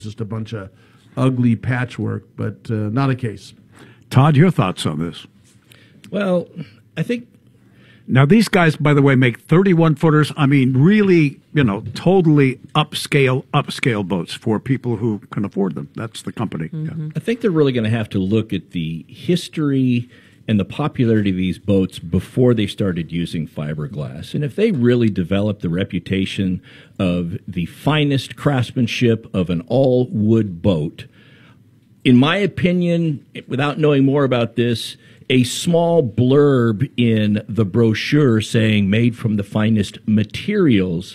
just a bunch of ugly patchwork, but not a case. Todd, your thoughts on this? Well, I think... Now, these guys, by the way, make 31-footers. I mean, really, totally upscale boats for people who can afford them. That's the company. Mm-hmm. Yeah. I think they're really going to have to look at the history and the popularity of these boats before they started using fiberglass. And if they really developed the reputation of the finest craftsmanship of an all-wood boat, in my opinion, without knowing more about this, a small blurb in the brochure saying made from the finest materials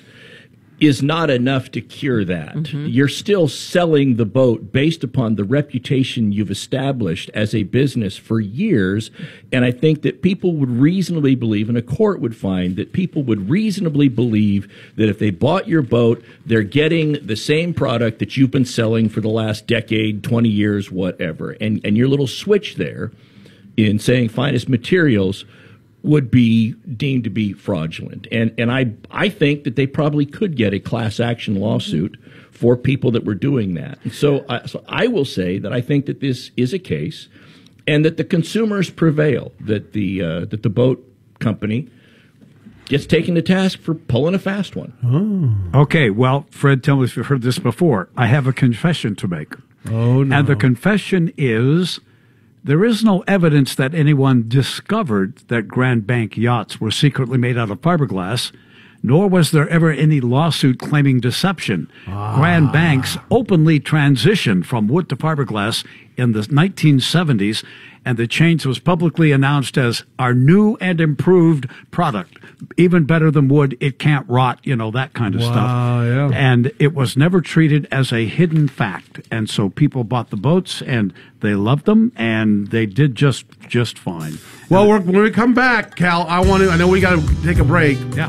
is not enough to cure that. Mm-hmm. You're still selling the boat based upon the reputation you've established as a business for years. And I think that people would reasonably believe, and a court would find that people would reasonably believe that if they bought your boat, they're getting the same product that you've been selling for the last decade, 20 years, whatever. And your little switch there in saying finest materials would be deemed to be fraudulent. And I think that they probably could get a class action lawsuit for people that were doing that. And so I will say that I think that this is a case and that the consumers prevail, that the boat company gets taken to task for pulling a fast one. Oh. Okay, well, Fred, tell me if you've heard this before. I have a confession to make. Oh, no. And the confession is... there is no evidence that anyone discovered that Grand Bank yachts were secretly made out of fiberglass, nor was there ever any lawsuit claiming deception. Grand Banks openly transitioned from wood to fiberglass in the 1970s, and the change was publicly announced as our new and improved product. Even better than wood, it can't rot, that kind of stuff. Yeah. And it was never treated as a hidden fact. And so people bought the boats, and they loved them, and they did just fine. Well, when we come back, Cal, I know we got to take a break. Yeah.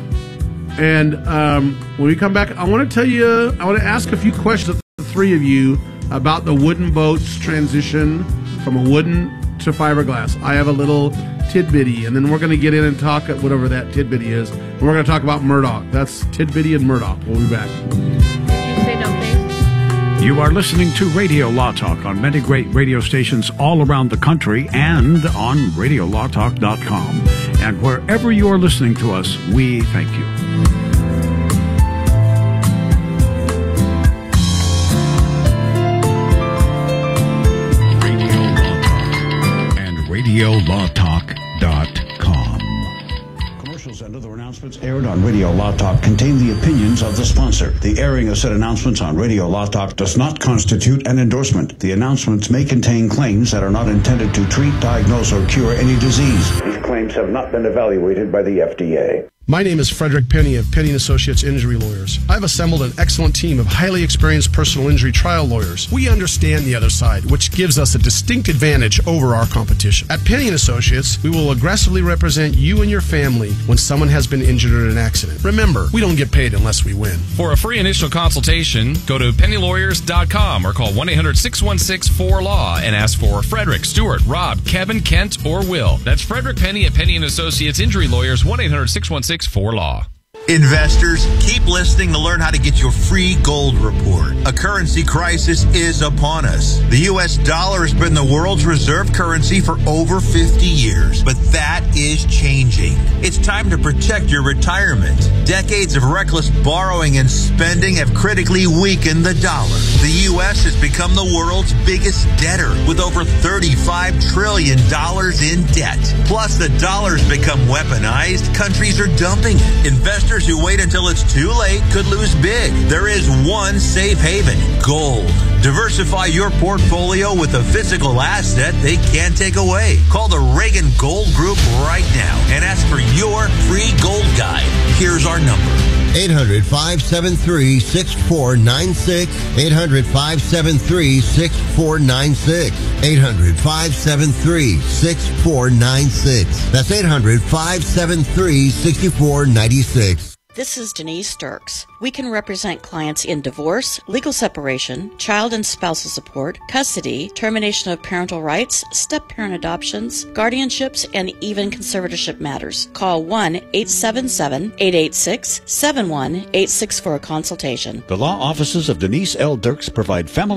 And when we come back, I want to ask a few questions of the three of you about the wooden boats transition from a wooden to fiberglass. I have a little tidbitty, and then we're going to get in and talk at whatever that tidbitty is. And we're going to talk about Murdoch. That's tidbitty and Murdoch. We'll be back. Did you say no, please? You are listening to Radio Law Talk on many great radio stations all around the country and on RadioLawTalk.com. And wherever you are listening to us, we thank you. RadioLawTalk.com. Commercials and other announcements aired on Radio Law Talk contain the opinions of the sponsor. The airing of said announcements on Radio Law Talk does not constitute an endorsement. The announcements may contain claims that are not intended to treat, diagnose, or cure any disease. These claims have not been evaluated by the FDA. My name is Frederick Penny of Penny & Associates Injury Lawyers. I've assembled an excellent team of highly experienced personal injury trial lawyers. We understand the other side, which gives us a distinct advantage over our competition. At Penny & Associates, we will aggressively represent you and your family when someone has been injured in an accident. Remember, we don't get paid unless we win. For a free initial consultation, go to pennylawyers.com or call 1-800-616-4LAW and ask for Frederick, Stuart, Rob, Kevin, Kent, or Will. That's Frederick Penny at Penny & Associates Injury Lawyers, 1-800-616-4LAW. Investors, keep listening to learn how to get your free gold report. A currency crisis is upon us. The U.S. dollar has been the world's reserve currency for over 50 years, but that is changing. It's time to protect your retirement. Decades of reckless borrowing and spending have critically weakened the dollar. The U.S. has become the world's biggest debtor with over $35 trillion in debt. Plus, the dollar's become weaponized. Countries are dumping it. Investors who wait until it's too late could lose big. There is one safe haven: gold. Diversify your portfolio with a physical asset they can't take away. Call the Reagan Gold Group right now and ask for your free gold guide. Here's our number: 800-573-6496. 800-573-6496. 800-573-6496. That's 800-573-6496. This is Denise Dirks. We can represent clients in divorce, legal separation, child and spousal support, custody, termination of parental rights, step-parent adoptions, guardianships, and even conservatorship matters. Call 1-877-886-7186 for a consultation. The law offices of Denise L. Dirks provide family